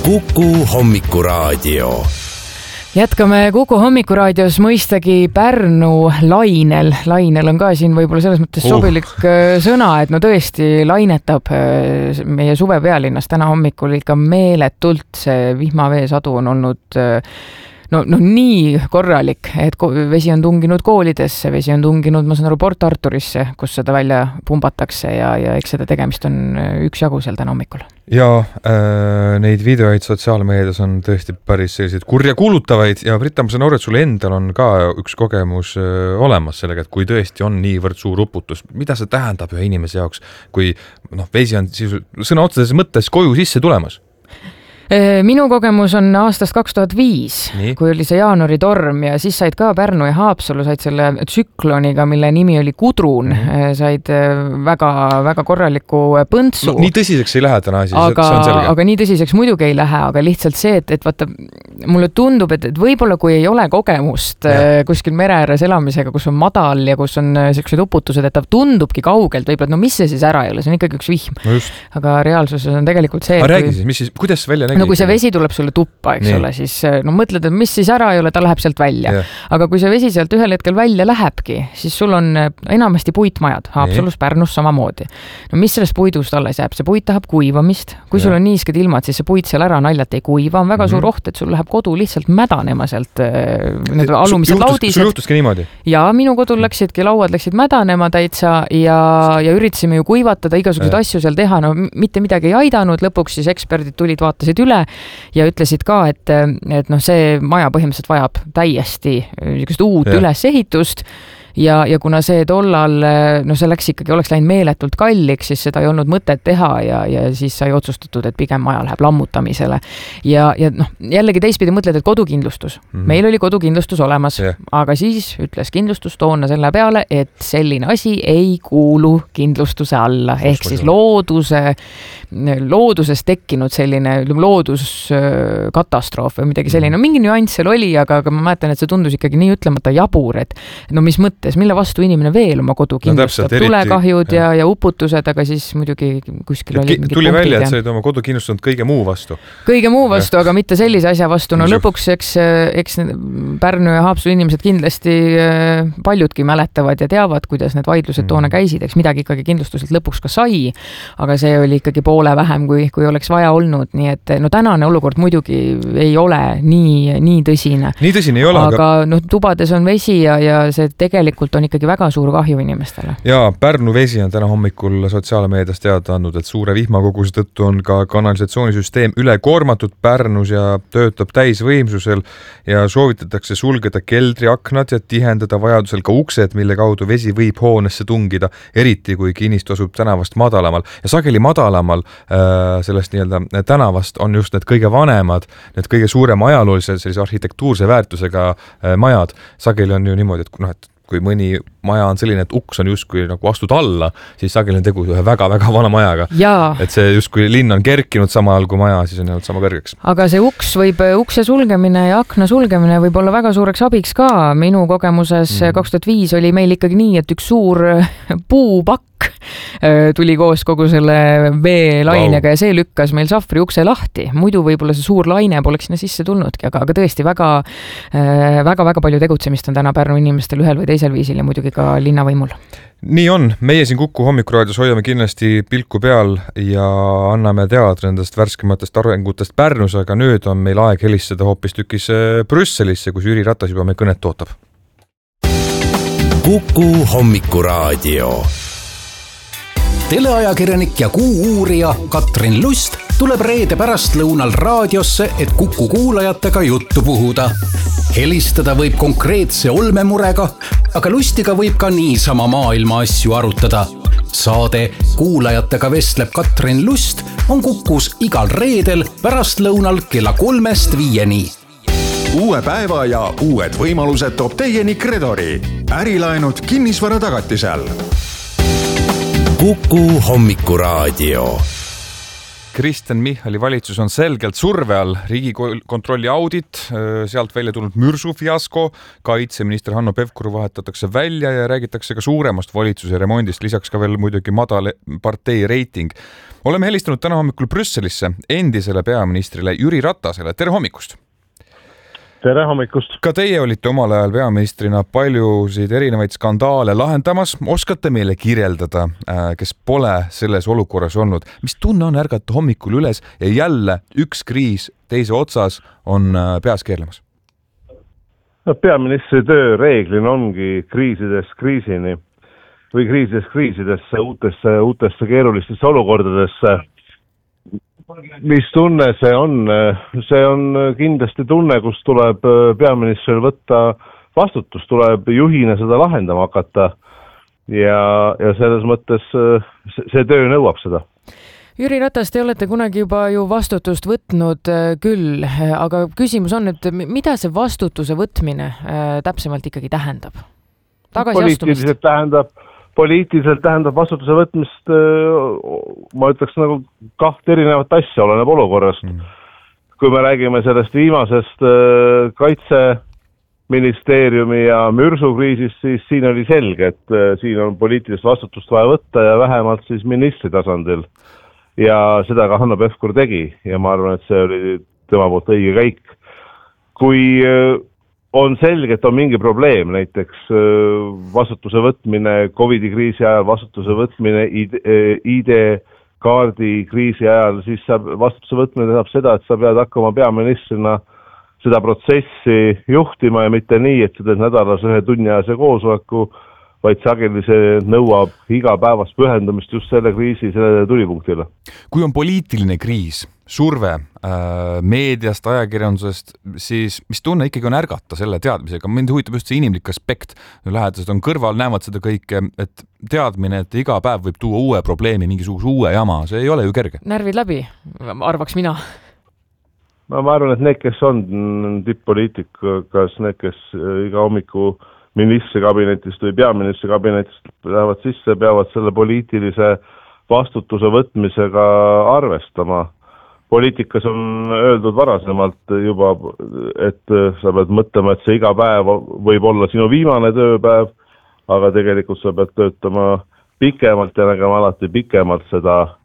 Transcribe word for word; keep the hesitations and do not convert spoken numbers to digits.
Kuku Hommikuraadio. Jätkame Kuku Hommikuraadios mõistagi Pärnu lainel. Lainel on ka siin võib-olla selles mõttes uh. sobilik sõna, et no tõesti lainetab meie suve pealinnas. Täna hommikul ikka meeletult see vihmaveesadu on olnud no, no nii korralik, et vesi on tunginud koolidesse, vesi on tunginud, ma saan aru, Port Arturisse, kus seda välja pumbatakse ja, ja eks seda tegemist on üks jagu seal täna hommikul. Ja äh, neid videoid sotsiaalmeedias on tõesti päris selliseid kurja kuulutavaid ja Britta, ma saan aru, et sul endal on ka üks kogemus äh, olemas sellega, et kui tõesti on niivõrd suur uputus, mida see tähendab ühe inimese jaoks, kui noh, vesi on siis sõna otseses mõttes koju sisse tulemas? Minu kogemus on aastast kaks tuhat viis, nii? Kui oli see jaanuari torm ja siis said ka Pärnu ja Haapsalu said selle tsükloniga, mille nimi oli Gudrun, mm-hmm. said väga, väga korraliku põntsu. No, nii tõsiseks ei lähe täna asi, aga, see on selge. Aga nii tõsiseks muidugi ei lähe, aga lihtsalt see, et, et vaata, mulle tundub, et, et võib-olla kui ei ole kogemust ja. Kuskil mere ääres elamisega, kus on madal ja kus on sellised uputused, et ta tundubki kaugelt, võib-olla, et no mis see siis ära ei ole, see on ikkagi üks vihm. No aga reaalsuses on tegelikult see, aga räägi siis, mis siis, kuidas välja nägi? No kui see vesi tuleb sulle tuppa, eks nii. Ole, siis no mõtled, et mis siis ära ei ole, ta läheb sealt välja. Ja. Aga kui see vesi sealt ühel hetkel välja lähebki, siis sul on enamasti puitmajad, Haapsalus, Pärnus samamoodi. No mis sellest puidust alles jääb? See puit tahab kuivamist. Kui ja. Sul on niisked ilmad, siis see puit seal ära naljalt ei kuiva. On väga mm-hmm. suur oht, et sul läheb kodu lihtsalt mädanema sealt need alumised juhtus, laudised. Sul juhtuski niimoodi? Ja minu kodul läksidki, lauad läksid mädanema täitsa ja, ja üritasime ju kuivatada igasuguseid ja. Asju seal teha. No mitte midagi ei aidanud. Lõpuks siis eksperdid tulid, vaatasid üle ja ütlesid ka, et, et noh, see maja põhimõtteliselt vajab täiesti uut ja. Ülesehitust ja, ja kuna see tollal, no see läks ikkagi, oleks läinud meeletult kalliks, siis seda ei olnud mõtet teha ja, ja siis sai otsustatud, et pigem maja läheb lammutamisele. Ja, ja noh, jällegi teistpidi mõtled, et kodukindlustus. Mm-hmm. Meil oli kodukindlustus olemas, yeah. Aga siis ütles kindlustustoona selle peale, et selline asi ei kuulu kindlustuse alla. Ehk siis looduse, looduses tekkinud selline looduskatastroof või midagi selline. Mingi nüanss seal oli, aga, aga ma mäletan, et see tundus ikkagi nii ütlemata jabur, et no mis mõttes, mille vastu inimene veel oma kodu kindlustab, no, tulekahjud ja, ja uputused, aga siis muidugi kuskil et oli mingid tuli punktid. Välja, et sa olid oma kodu kindlustanud kõige muu vastu. Kõige muu vastu, ja. Aga mitte sellise asja vastu. No lõpuks, eks, eks Pärnu ja Haapsalu inimesed kindlasti paljudki mäletavad ja teavad, kuidas need vaidlused mm. toona käisid, eks midagi ikkagi kindlustuselt lõpuks ka sai, aga see oli ikkagi poole vähem, kui, kui oleks vaja olnud, nii et no tänane olukord muidugi ei ole nii, nii tõsine. Nii tõsine ei ole, aga, aga no, tubades on vesi ja, ja see tegelikult on ikkagi väga suur kahju inimestele. Ja Pärnu vesi on täna hommikul sotsiaalmeedias teada andnud, et suure vihmakoguse tõttu on ka kanalisatsioonisüsteem üle koormatud Pärnus ja töötab täisvõimsusel ja soovitatakse sulgeda keldriaknad ja tihendada vajadusel ka uksed, mille kaudu vesi võib hoonesse tungida, eriti kui kinnistu asub tänavast madalamal. Ja sageli madalamal äh, sellest nii-öelda tänavast on just need kõige vanemad, need kõige suurema ajaloolise sellise arhitektuurse väärtusega äh, majad. Sageli on ju niimoodi, et noh, et kui mõni maja on selline, et uks on justkui nagu astud alla, siis sageli on tegu ühe väga-väga vana majaga. Jaa. Et see justkui linn on kerkinud sama ajal kui maja, siis on jäänud sama kõrgeks. Aga see uks võib, ukse sulgemine ja akna sulgemine võib olla väga suureks abiks ka. Minu kogemuses mm. kaks tuhat viis oli meil ikkagi nii, et üks suur puupakk tuli koos kogu selle veelainega wow. Ja see lükkas meil sahvri ukse lahti. Muidu võib-olla see suur laine poleks sinna sisse tulnudki, aga, aga tõesti väga, väga, väga palju tegutsemist on täna Pärnu inimestel ühel või teisel viisil ja muidugi ka linnavõimul. Nii on, meie siin Kuku Hommikuraadios hoiame kindlasti pilku peal ja anname teada nendest värskematest arengutest Pärnus, aga nüüd on meil aeg helistada hoopis tükis Brüsselisse, kus Jüri Ratas juba meil kõnet ootab. Kuku Hommikuraadio. Teleajakirjanik ja kuu-uurija Katrin Lust tuleb reede pärast lõunal raadiosse, et Kuku kuulajatega juttu puhuda. Helistada võib konkreetse olmemurega, aga Lustiga võib ka niisama maailma asju arutada. Saade Kuulajatega vestleb Katrin Lust on Kukus igal reedel pärast lõunal kella kolmest viieni. Uue päeva ja uued võimalused toob teieni Kredori. Ärilaenud kinnisvara tagatisel. Kuku Hommikuraadio. Kristen Michali valitsus on selgelt surve all. Riigikontrolli audit, sealt välja tulnud mürsufiasko, kaitseminister Hanno Pevkur vahetatakse välja ja räägitakse ka suuremast valitsuse remondist, lisaks ka veel muidugi madal partei reiting. oleme helistanud täna hommikul Brüsselisse endisele peaministrile Jüri Ratasele. Tere hommikust! Tere hommikust! Ka teie olite omal ajal peaministrina paljusid erinevaid skandaale lahendamas. Oskate meile kirjeldada, kes pole selles olukorras olnud? Mis tunne on ärgata hommikul üles ja jälle üks kriis teise otsas on peas keerlemas? No, peaministri töö reeglina ongi kriisidest kriisini või kriisidest kriisidesse, uutesse, uutesse keerulistesse olukordadesse. Mis tunne see on? See on kindlasti tunne, kus tuleb peaministril võtta vastutus, tuleb juhina seda lahendama hakata ja, ja selles mõttes see töö nõuab seda. Jüri Ratas, te olete kunagi juba ju vastutust võtnud küll, aga küsimus on, et mida see vastutuse võtmine täpsemalt ikkagi tähendab? Poliitiliselt tähendab, poliitiliselt tähendab vastutuse võtmist, ma ütleks nagu kahte erinevat asja, oleneb olukorrast. Mm. Kui me räägime sellest viimasest kaitseministeeriumi ja mürsukriisist, siis siin oli selge, et siin on poliitilist vastutust vaja võtta ja vähemalt siis ministri tasandil. Ja seda ka Hanno Pevkur tegi ja ma arvan, et see oli tema poolt õige käik. Kui on selge, et on mingi probleem, näiteks vastutuse võtmine Covidi kriisi ajal, vastutuse võtmine I D-kaardi kriisi ajal, siis saab, vastutuse võtmine saab seda, et sa pead hakkama peaministrina seda protsessi juhtima ja mitte nii, et sa teed nädalas ühe tunniajase koosoleku, vaid sageli see nõuab igapäevast pühendumist just selle kriisi, selle tulipunktile. Kui on poliitiline kriis, surve äh, meediast, ajakirjandusest, siis mis tunne ikkagi on ärgata selle teadmisega? Mind huvitab just see inimlik aspekt. Lähedased on kõrval, näevad seda kõike, et teadmine, et iga päev võib tuua uue probleemi, mingisuguse uue jama, see ei ole ju kerge. Närvid läbi, arvaks mina. Ma, ma arvan, et need, kes on tipp-poliitik, kas need, kes iga hommiku ministri kabinetist või peaministri kabinetist lähevad sisse, peavad selle poliitilise vastutuse võtmisega arvestama. Poliitikas on öeldud varasemalt juba, et sa pead mõtlema, et see iga päev võib olla sinu viimane tööpäev, aga tegelikult sa pead töötama pikemalt ja nägema alati pikemalt seda